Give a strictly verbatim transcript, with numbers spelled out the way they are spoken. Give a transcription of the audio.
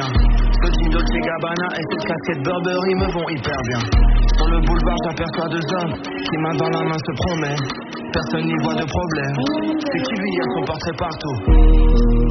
rien. Ce jean Dolce Gabbana et cette casquette Burberry me vont hyper bien. Sur le boulevard j'aperçois deux hommes qui main dans la main se promènent. Personne n'y voit de problème. C'est qui lui a son portrait partout.